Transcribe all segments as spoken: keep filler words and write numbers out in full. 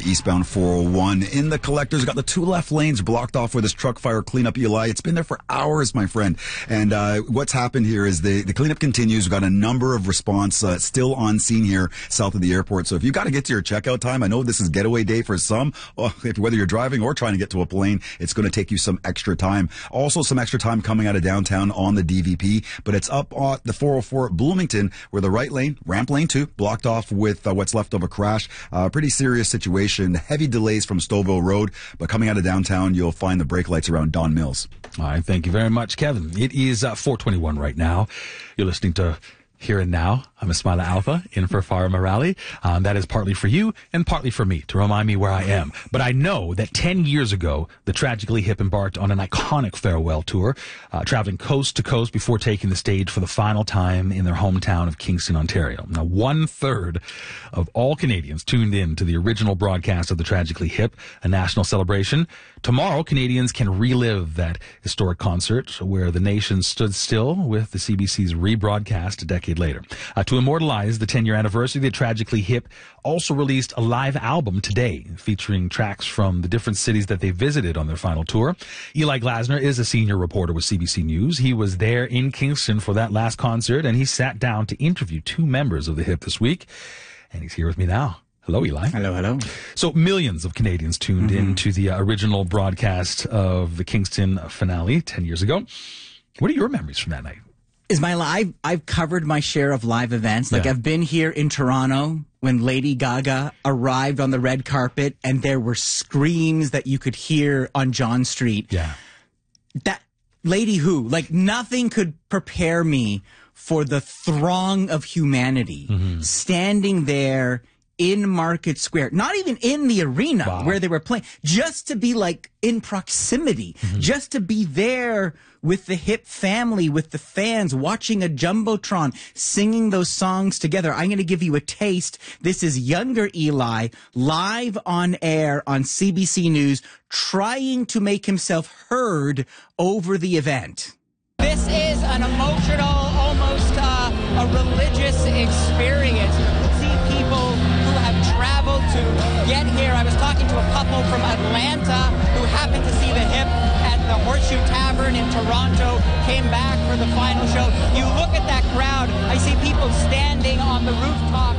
the eastbound four oh one. In the collectors, got the two left lanes blocked off where this truck fire cleanup, Eli. It's been there for hours, my friend. And uh, what's happened here is the, the cleanup continues. We've got a number of response uh, still on scene here south of the airport. So if you've got to get to your checkout time, I know this is getaway day for some. Well, if, whether you're driving or trying to get to a plane, it's going to take you some extra time. Also, some extra time coming out of downtown on the D V P. But it's up on the four oh four at Bloomington, where the right lane, ramp lane two, blocked off with uh, what's left of a crash. Uh, pretty serious situation. Heavy delays from Stouffville Road, but coming out of downtown, you'll find the brake lights around Don Mills. All right, thank you very much, Kevin. It is uh, four twenty-one right now. You're listening to Here and Now. I'm Ismaila Alfa in for Farah Morali. Um, that is partly for you and partly for me to remind me where I am. But I know that ten years ago, the Tragically Hip embarked on an iconic farewell tour, uh, traveling coast to coast before taking the stage for the final time in their hometown of Kingston, Ontario. Now, one third of all Canadians tuned in to the original broadcast of the Tragically Hip, a national celebration. Tomorrow, Canadians can relive that historic concert where the nation stood still with the C B C's rebroadcast a decade later. Uh, to immortalize the ten-year anniversary, the Tragically Hip also released a live album today featuring tracks from the different cities that they visited on their final tour. Eli Glasner is a senior reporter with C B C News. He was there in Kingston for that last concert, and he sat down to interview two members of the Hip this week, and he's here with me now. Hello, Eli. Hello, hello. So millions of Canadians tuned Mm-hmm. in to the uh, original broadcast of the Kingston finale ten years ago. What are your memories from that night? Ismaila, I've, I've covered my share of live events. Like, Yeah. I've been here in Toronto when Lady Gaga arrived on the red carpet and there were screams that you could hear on John Street. Yeah. That Lady Who, like, nothing could prepare me for the throng of humanity Mm-hmm. standing there in Market Square, not even in the arena Wow. where they were playing, just to be like in proximity, Mm-hmm. just to be there with the Hip family, with the fans, watching a Jumbotron, singing those songs together. I'm going to give you a taste. This is younger Eli, live on air on C B C News, trying to make himself heard over the event. This is an emotional, almost uh, a religious experience. See people who have traveled to get here. I was talking to a couple from Atlanta who happened to see the Hip at the Horseshoe Tavern in Toronto, came back for the final show. You look at that crowd, I see people standing on the rooftops.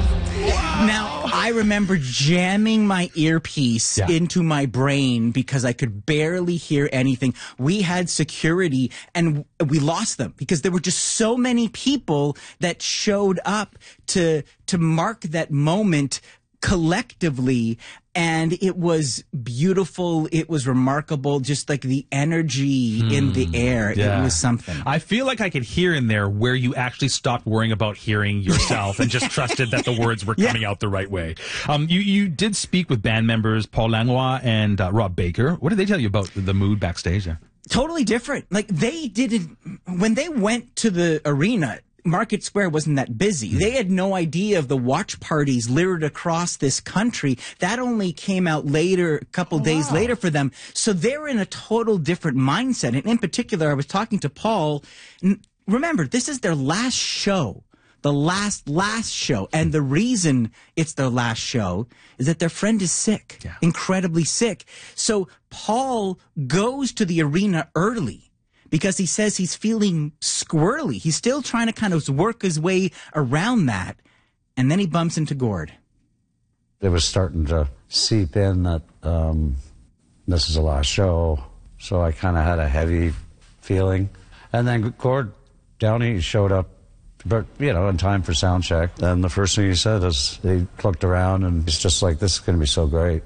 Now, I remember jamming my earpiece Yeah. into my brain because I could barely hear anything. We had security and we lost them because there were just so many people that showed up to to mark that moment collectively, and it was beautiful. It was remarkable, just like the energy in the air. Yeah. It was something. I feel like I could hear in there where you actually stopped worrying about hearing yourself and just trusted that the words were coming Yeah. out the right way. Um, you, you did speak with band members Paul Langlois and uh, Rob Baker. What did they tell you about the mood backstage there? Totally different. Like, they didn't, when they went to the arena, Market Square wasn't that busy. They had no idea of the watch parties littered across this country. That only came out later, a couple days later for them. So they're in a total different mindset. And in particular, I was talking to Paul. And remember, this is their last show. The last, last show. And the reason it's their last show is that their friend is sick. Yeah. Incredibly sick. So Paul goes to the arena early because he says he's feeling squirrely. He's still trying to kind of work his way around that. And then he bumps into Gord. It was starting to seep in that um, this is the last show. So I kind of had a heavy feeling. And then Gord Downey showed up, but you know, in time for sound check. And the first thing he said is he looked around and he's just like, this is going to be so great.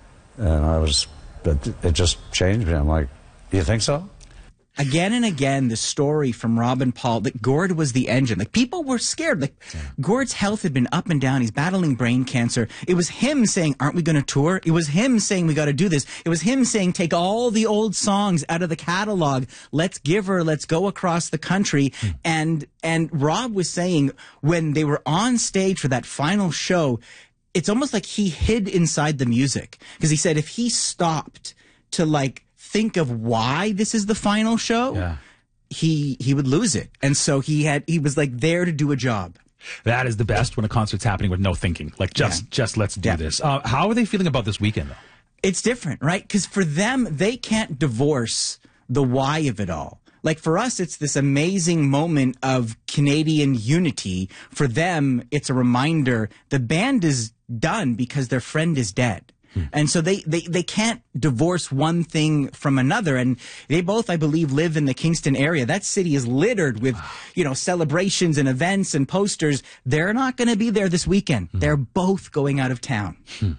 And I was, but it just changed me. I'm like, you think so? Again and again, the story from Rob and Paul that Gord was the engine. Like, people were scared. Like, yeah. Gord's health had been up and down. He's battling brain cancer. It was him saying, aren't we going to tour? It was him saying, we got to do this. It was him saying, take all the old songs out of the catalog. Let's give her, let's go across the country. Mm. And, and Rob was saying, when they were on stage for that final show, it's almost like he hid inside the music. Because he said if he stopped to, like, think of why this is the final show, yeah. he he would lose it. And so he had he was like there to do a job. That is the best when a concert's happening with no thinking. Like, just, Yeah. just let's do Yeah. this. Uh, how are they feeling about this weekend, though? It's different, right? Because for them, they can't divorce the why of it all. Like for us, it's this amazing moment of Canadian unity. For them, it's a reminder the band is done because their friend is dead. Hmm. And so they, they, they can't divorce one thing from another. And they both, I believe, live in the Kingston area. That city is littered with, you know, celebrations and events and posters. They're not going to be there this weekend. Hmm. They're both going out of town. Hmm.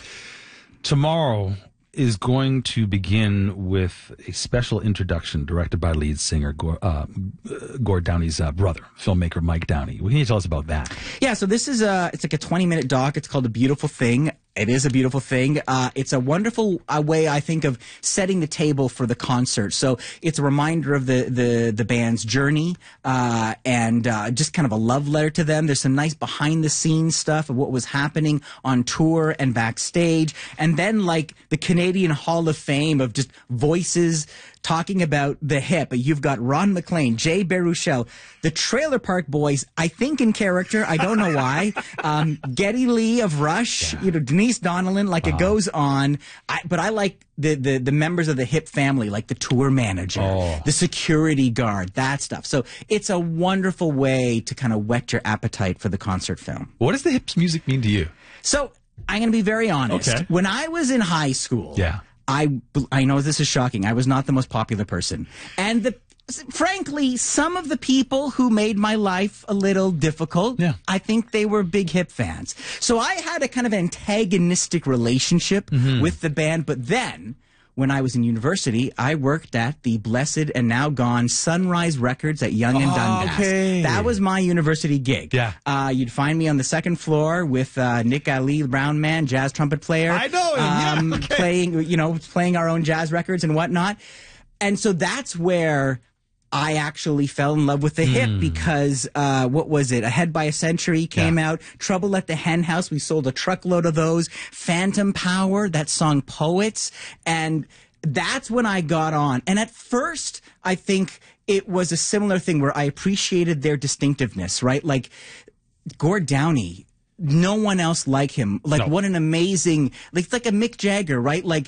Tomorrow is going to begin with a special introduction directed by lead singer Gord, uh, Gord Downie's uh, brother, filmmaker Mike Downey. What can you tell us about that? Yeah, so this is a, it's like a twenty minute doc. It's called A Beautiful Thing. It is a beautiful thing. Uh, it's a wonderful uh, way, I think, of setting the table for the concert. So it's a reminder of the the, the band's journey uh, and uh, just kind of a love letter to them. There's some nice behind the scenes stuff of what was happening on tour and backstage, and then like the Canadian Hall of Fame of just voices talking about the hip. You've got Ron McLean, Jay Baruchel, the Trailer Park Boys, I think in character, I don't know why, um, Geddy Lee of Rush, yeah. you know, Denise Donnellan, like wow. it goes on. I, but I like the, the, the members of the Hip family, like the tour manager, oh. the security guard, that stuff. So it's a wonderful way to kind of whet your appetite for the concert film. What does the Hips music mean to you? So I'm going to be very honest. Okay. When I was in high school, yeah. I, I know this is shocking. I was not the most popular person. And the, frankly, some of the people who made my life a little difficult, yeah. I think they were big Hip fans. So I had a kind of antagonistic relationship mm-hmm. with the band. But then, when I was in university, I worked at the blessed and now gone Sunrise Records at Yonge and oh, Dundas. Okay. That was my university gig. Yeah. Uh, you'd find me on the second floor with uh, Nick Ali, Brown Man, jazz trumpet player. I know him. Um, yeah, okay. Playing, you know, playing our own jazz records and whatnot. And so that's where I actually fell in love with the Hip mm. because, uh, what was it? Ahead by a Century came yeah. out. Trouble at the Hen House. We sold a truckload of those. Phantom Power, that song Poets. And that's when I got on. And at first, I think it was a similar thing where I appreciated their distinctiveness, right? Like Gord Downie. No one else like him. Like no. what an amazing, like, like a Mick Jagger, right? Like,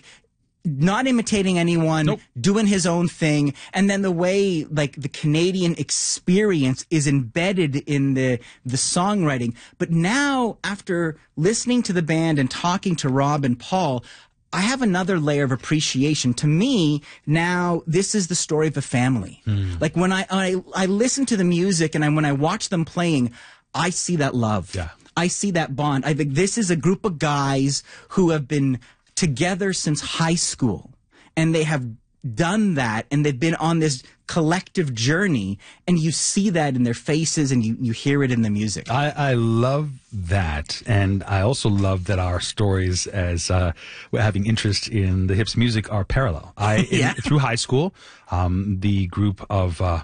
not imitating anyone, nope. doing his own thing. And then the way, like, the Canadian experience is embedded in the, the songwriting. But now, after listening to the band and talking to Rob and Paul, I have another layer of appreciation. To me, now, this is the story of a family. Mm. Like, when I, I, I listen to the music and I, when I watch them playing, I see that love. Yeah. I see that bond. I think this is a group of guys who have been together since high school, and they have done that, and they've been on this collective journey, and you see that in their faces, and you, you hear it in the music. I, I love that, and I also love that our stories as uh, we're having interest in the Hips music are parallel. I yeah. in, through high school, um, the group of uh,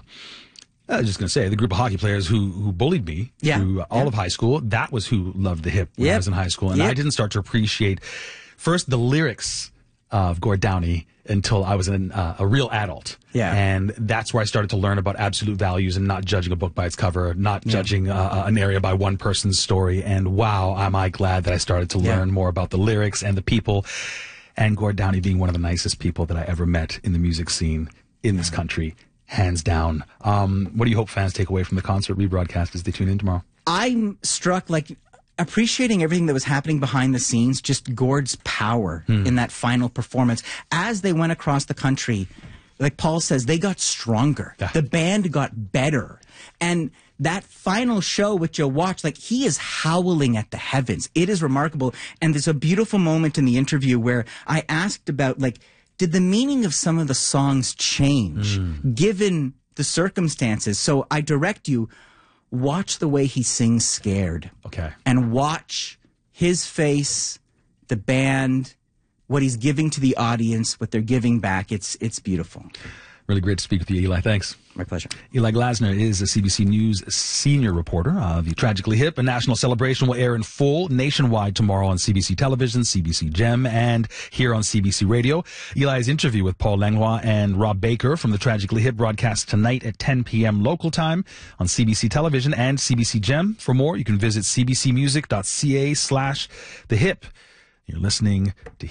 I was just going to say, the group of hockey players who who bullied me yeah. through all yeah. of high school, that was who loved the Hip when yep. I was in high school, and yep. I didn't start to appreciate first the lyrics of Gord Downie until I was an, uh, a real adult. Yeah. And that's where I started to learn about absolute values and not judging a book by its cover, not yeah. judging uh, an area by one person's story. And wow, am I glad that I started to learn yeah. more about the lyrics and the people, and Gord Downie being one of the nicest people that I ever met in the music scene in this country, hands down. Um, what do you hope fans take away from the concert rebroadcast as they tune in tomorrow? I'm struck, like, appreciating everything that was happening behind the scenes, just Gord's power hmm. in that final performance. As they went across the country, like Paul says, they got stronger. Yeah. The band got better. And that final show, which you'll watch, like, he is howling at the heavens. It is remarkable. And there's a beautiful moment in the interview where I asked about, like, did the meaning of some of the songs change mm. given the circumstances? So I direct you, watch the way he sings Scared. Okay. And watch his face, the band, what he's giving to the audience, what they're giving back. It's it's beautiful. Really great to speak with you, Eli. Thanks. My pleasure. Eli Glasner is a C B C News senior reporter. Uh, the Tragically Hip, a national celebration, will air in full nationwide tomorrow on C B C Television, C B C Gem, and here on C B C Radio. Eli's interview with Paul Langlois and Rob Baker from the Tragically Hip broadcast tonight at ten p.m. local time on C B C Television and C B C Gem. For more, you can visit cbcmusic.ca slash the hip. You're listening to